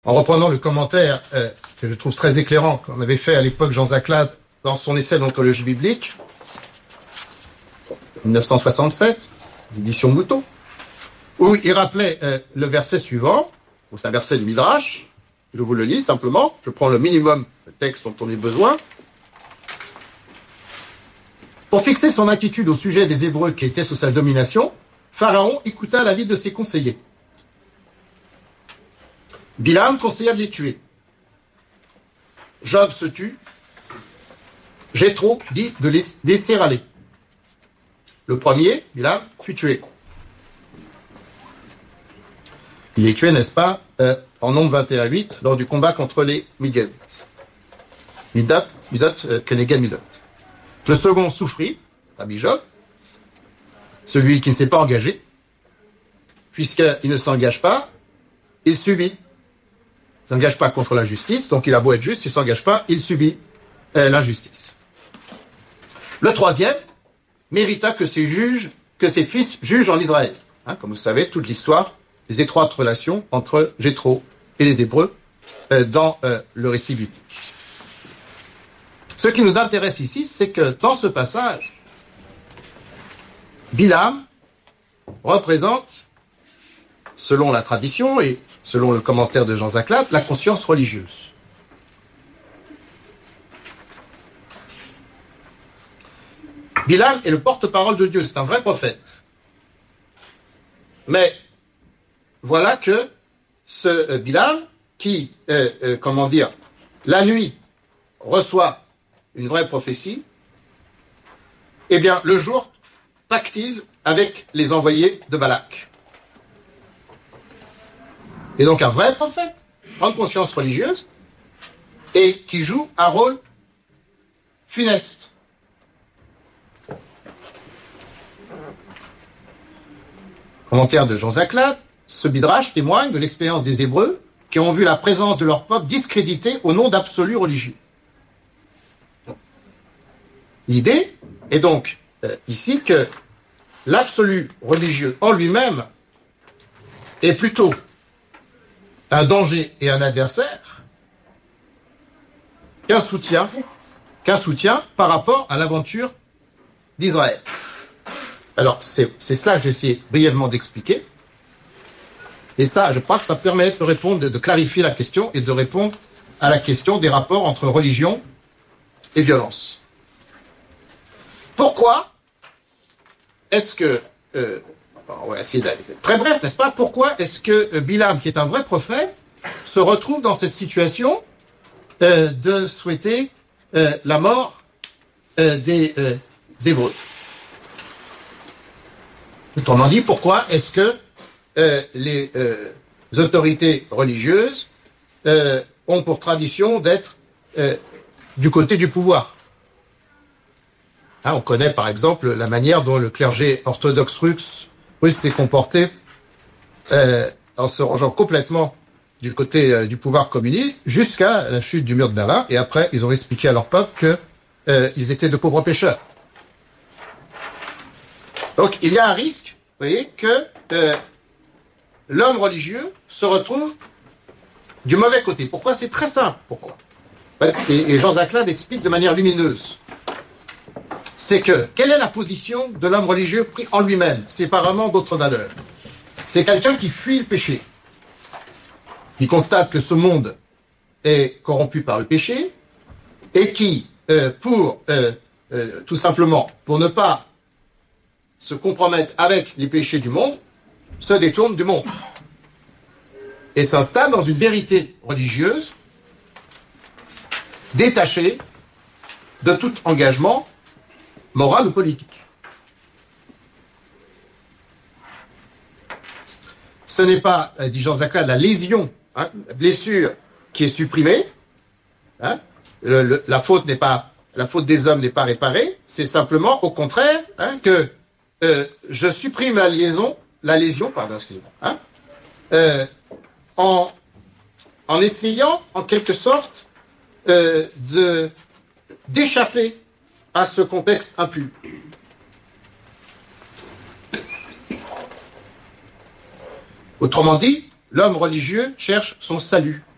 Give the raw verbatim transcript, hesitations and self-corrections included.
En reprenant le commentaire euh, que je trouve très éclairant qu'on avait fait à l'époque Jean Zaclade dans son essai d'ontologie biblique, mille neuf cent soixante-sept, éditions Mouton, où il rappelait euh, le verset suivant, c'est un verset de Midrash, je vous le lis simplement, je prends le minimum de texte dont on ait besoin. Pour fixer son attitude au sujet des Hébreux qui étaient sous sa domination, Pharaon écouta l'avis de ses conseillers. Bilam conseilla de les tuer. Job se tue. Jéthro dit de les laisser aller. Le premier, Bilam, fut tué. Il est tué, n'est-ce pas, euh, en nombre vingt et un huit, lors du combat contre les Midianites. Midot, Midot, euh, Keneged Midot. Le second souffrit, Rabbi Job, celui qui ne s'est pas engagé, puisqu'il ne s'engage pas, il subit. Il ne s'engage pas contre la justice, donc il a beau être juste, il ne s'engage pas, il subit euh, l'injustice. Le troisième mérita que ses juges, que ses fils jugent en Israël. Hein, comme vous savez, toute l'histoire, les étroites relations entre Jéthro et les Hébreux euh, dans euh, le récit biblique. Ce qui nous intéresse ici, c'est que dans ce passage, Bilam représente, selon la tradition et selon le commentaire de Jean Zaclade, la conscience religieuse. Bilam est le porte-parole de Dieu, c'est un vrai prophète. Mais voilà que ce euh, Bilam, qui, euh, euh, comment dire, la nuit reçoit une vraie prophétie, eh bien, le jour pactise avec les envoyés de Balak. Et donc un vrai prophète, en conscience religieuse, et qui joue un rôle funeste. Commentaire de Jean Zaclade, ce Midrash témoigne de l'expérience des Hébreux qui ont vu la présence de leur peuple discréditée au nom d'absolus religieux. L'idée est donc euh, ici que l'absolu religieux en lui-même est plutôt un danger et un adversaire qu'un soutien, qu'un soutien par rapport à l'aventure d'Israël. Alors, c'est, c'est cela que j'ai essayé brièvement d'expliquer. Et ça, je crois que ça permet de répondre, de, de clarifier la question et de répondre à la question des rapports entre religion et violence. Pourquoi est-ce que, euh, on va essayer d'être très bref, n'est-ce pas? Pourquoi est-ce que euh, Bilam, qui est un vrai prophète, se retrouve dans cette situation euh, de souhaiter euh, la mort euh, des euh, Hébreux? Autrement dit, pourquoi est-ce que euh, les euh, autorités religieuses euh, ont pour tradition d'être euh, du côté du pouvoir? Hein, on connaît par exemple la manière dont le clergé orthodoxe russe, russe s'est comporté euh, en se rangeant complètement du côté euh, du pouvoir communiste jusqu'à la chute du mur de Berlin, et après ils ont expliqué à leur peuple que euh, ils étaient de pauvres pécheurs. Donc il y a un risque, vous voyez, que euh, l'homme religieux se retrouve du mauvais côté. Pourquoi? C'est très simple. Pourquoi? Parce que, et Jean Zaclade explique de manière lumineuse. C'est que, quelle est la position de l'homme religieux pris en lui-même, séparément d'autres valeurs? C'est quelqu'un qui fuit le péché, qui constate que ce monde est corrompu par le péché, et qui, euh, pour, euh, euh, tout simplement, pour ne pas se compromettre avec les péchés du monde, se détourne du monde, et s'installe dans une vérité religieuse, détachée de tout engagement moral ou politique. Ce n'est pas, dit Jean Zaclade, la lésion, hein, la blessure qui est supprimée. Hein, le, le, la faute n'est pas, la faute des hommes n'est pas réparée. C'est simplement, au contraire, hein, que euh, je supprime la liaison, la lésion, pardon, excusez-moi, hein, euh, en en essayant, en quelque sorte, euh, de d'échapper à ce contexte impur. Autrement dit, l'homme religieux cherche son salut.